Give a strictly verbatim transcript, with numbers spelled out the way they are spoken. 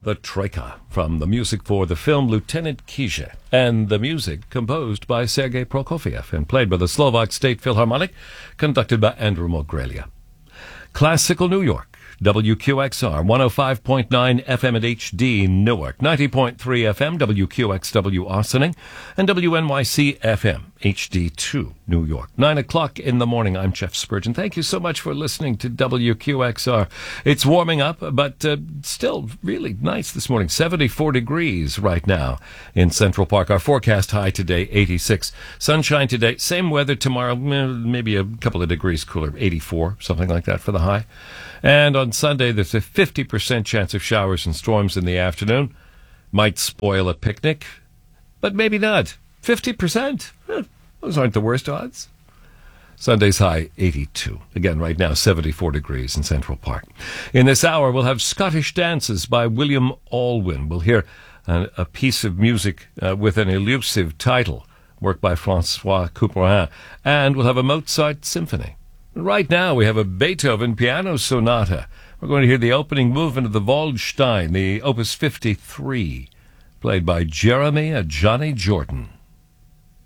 The Troika, from the music for the film Lieutenant Kije, and the music composed by Sergei Prokofiev and played by the Slovak State Philharmonic, conducted by Andrew Mogrelia. Classical New York, W Q X R, one oh five point nine F M at H D Newark, ninety point three F M, W Q X W Ossining, and W N Y C F M, H D two New York. Nine o'clock in the morning, I'm Jeff Spurgeon. Thank you so much for listening to W Q X R. It's warming up, but uh, still really nice this morning. seventy-four degrees right now in Central Park. Our forecast high today, eighty-six. Sunshine today, same weather tomorrow, maybe a couple of degrees cooler, eighty-four, something like that for the high. And on Sunday, there's a fifty percent chance of showers and storms in the afternoon. Might spoil a picnic, but maybe not. fifty percent? Eh, those aren't the worst odds. Sunday's high, eighty-two. Again, right now, seventy-four degrees in Central Park. In this hour, we'll have Scottish Dances by William Alwyn. We'll hear a, a piece of music uh, with an elusive title, work by Francois Couperin. And we'll have a Mozart symphony. Right now, we have a Beethoven piano sonata. We're going to hear the opening movement of the Waldstein, the Opus fifty-three, played by Jeremy Johnny Jordan.